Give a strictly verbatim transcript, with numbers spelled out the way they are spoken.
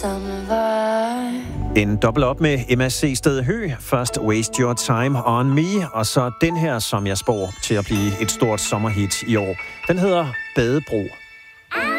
En dobbelt op med M S C Sted Hø. Først Waste Your Time on Me, og så den her, som jeg spår til at blive et stort sommerhit i år. Den hedder Badebro.